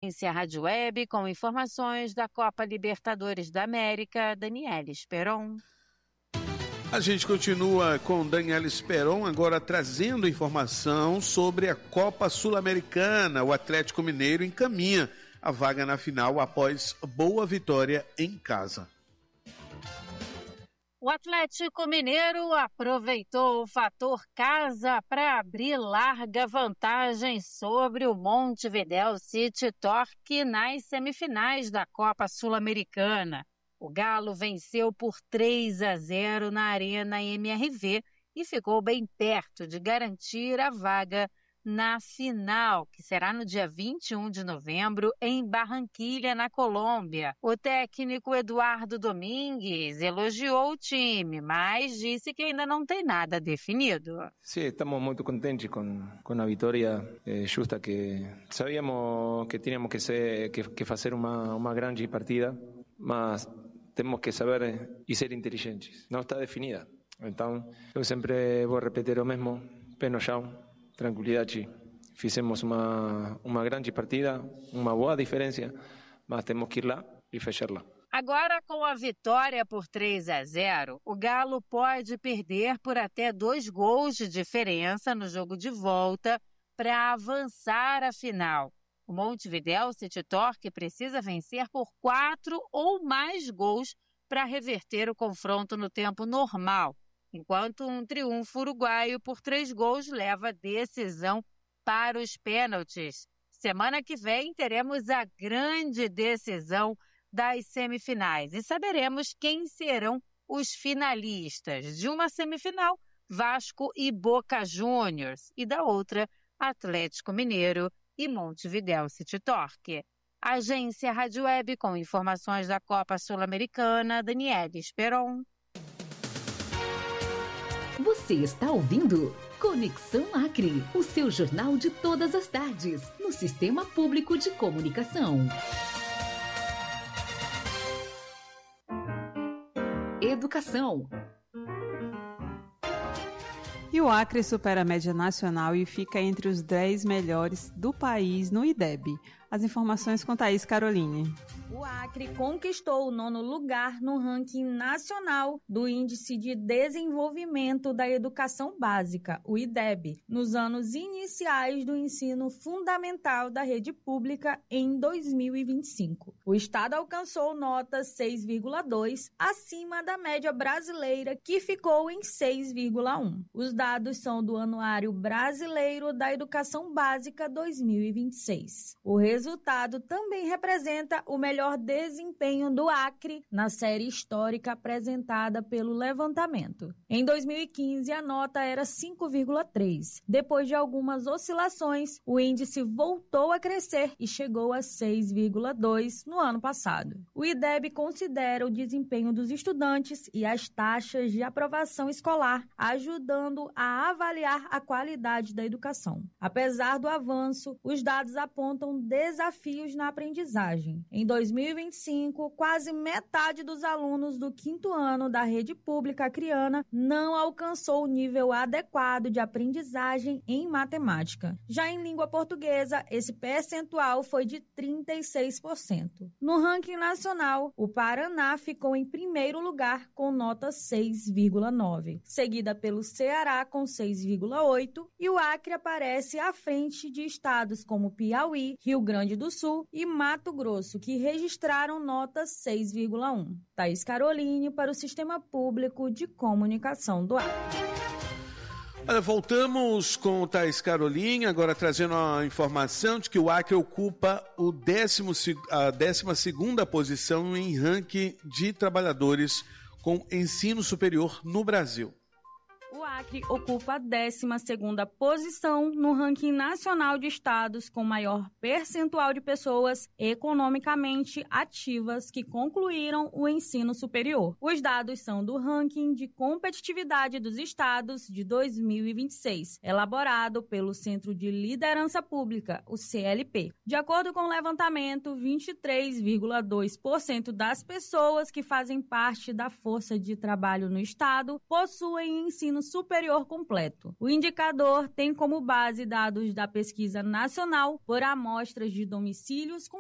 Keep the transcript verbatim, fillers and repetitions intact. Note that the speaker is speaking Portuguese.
Agência Rádio Web, com informações da Copa Libertadores da América, Daniela Esperon. A gente continua com Daniela Esperon, agora trazendo informação sobre a Copa Sul-Americana. O Atlético Mineiro encaminha a vaga na final após boa vitória em casa. O Atlético Mineiro aproveitou o fator casa para abrir larga vantagem sobre o Montevidéu City Torque nas semifinais da Copa Sul-Americana. O Galo venceu por três a zero na Arena M R V e ficou bem perto de garantir a vaga na final, que será no dia vinte e um de novembro em Barranquilla, na Colômbia. O técnico Eduardo Domingues elogiou o time, mas disse que ainda não tem nada definido. Sim, estamos muito contentes com, com a vitória eh, justa, que sabíamos que tínhamos que, ser, que, que fazer uma, uma grande partida, mas temos que saber e ser inteligentes. Não está definida. Então, eu sempre vou repetir o mesmo, pé no chão, tranquilidade. Fizemos uma, uma grande partida, uma boa diferença, mas temos que ir lá e fechá-la. Agora, com a vitória por três a zero, o Galo pode perder por até dois gols de diferença no jogo de volta para avançar à final. O Montevidéu City Torque precisa vencer por quatro ou mais gols para reverter o confronto no tempo normal, enquanto um triunfo uruguaio por três gols leva a decisão para os pênaltis. Semana que vem teremos a grande decisão das semifinais e saberemos quem serão os finalistas. De uma semifinal, Vasco e Boca Juniors, e da outra, Atlético Mineiro e Montevidéu City Torque. Agência Rádio Web, com informações da Copa Sul-Americana, Daniela Esperon. Você está ouvindo Conexão Acre, o seu jornal de todas as tardes, no Sistema Público de Comunicação. Educação. E o Acre supera a média nacional e fica entre os dez melhores do país no IDEB. As informações com Thaís Caroline. O Acre conquistou o nono lugar no ranking nacional do Índice de Desenvolvimento da Educação Básica, o IDEB, nos anos iniciais do ensino fundamental da rede pública em dois mil e vinte e cinco. O estado alcançou nota seis vírgula dois, acima da média brasileira, que ficou em seis vírgula um. Os dados são do Anuário Brasileiro da Educação Básica dois mil e vinte e seis. O resultado também representa o melhor desempenho do Acre na série histórica apresentada pelo levantamento. Em dois mil e quinze, a nota era cinco vírgula três. Depois de algumas oscilações, o índice voltou a crescer e chegou a seis vírgula dois no ano passado. O IDEB considera o desempenho dos estudantes e as taxas de aprovação escolar, ajudando a avaliar a qualidade da educação. Apesar do avanço, os dados apontam desafios na aprendizagem. Em dois mil e vinte e cinco, quase metade dos alunos do quinto ano da rede pública acreana não alcançou o nível adequado de aprendizagem em matemática. Já em língua portuguesa, esse percentual foi de trinta e seis por cento. No ranking nacional, o Paraná ficou em primeiro lugar com nota seis vírgula nove, seguida pelo Ceará com seis vírgula oito, e o Acre aparece à frente de estados como Piauí, Rio Grande do Sul e Mato Grosso, que registraram nota seis vírgula um. Thaís Caroline para o Sistema Público de Comunicação do Acre. Olha, voltamos com o Thaís Caroline, agora trazendo a informação de que o Acre ocupa o décimo, a décima segunda posição em ranking de trabalhadores com ensino superior no Brasil. O Acre ocupa a décima segunda posição no ranking nacional de estados com maior percentual de pessoas economicamente ativas que concluíram o ensino superior. Os dados são do ranking de competitividade dos estados de dois mil e vinte e seis, elaborado pelo Centro de Liderança Pública, o C L P. De acordo com o levantamento, vinte e três vírgula dois por cento das pessoas que fazem parte da força de trabalho no estado possuem ensino superior completo. O indicador tem como base dados da pesquisa nacional por amostras de domicílios com